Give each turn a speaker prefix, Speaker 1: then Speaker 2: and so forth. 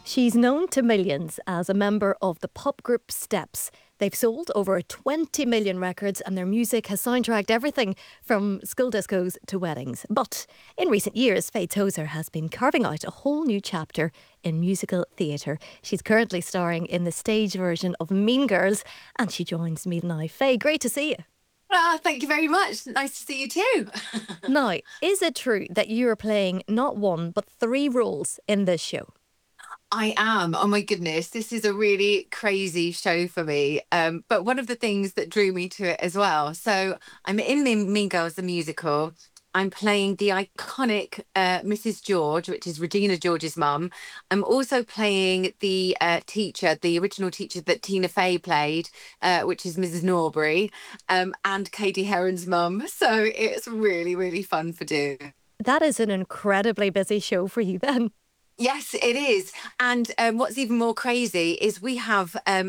Speaker 1: She's known to millions as a member of the pop group Steps. They've sold over 20 million records and their music has soundtracked everything from school discos to weddings. But in recent years, Faye Tozer has been carving out a whole new chapter in musical theatre. She's currently starring in the stage version of Mean Girls and she joins me now. Faye, great to see you.
Speaker 2: Thank you very much. Nice to see you too.
Speaker 1: Now, is it true that you are playing not one but three roles in this show?
Speaker 2: I am. Oh my goodness, this is a really crazy show for me. But one of the things that drew me to it as well. So I'm in Mean Girls the musical. I'm playing the iconic Mrs. George, which is Regina George's mum. I'm also playing the teacher, the original teacher that Tina Fey played, which is Mrs. Norbury, and Katie Heron's mum. So it's really, really fun for doing.
Speaker 1: That is an incredibly busy show for you then.
Speaker 2: Yes, it is. And what's even more crazy is we have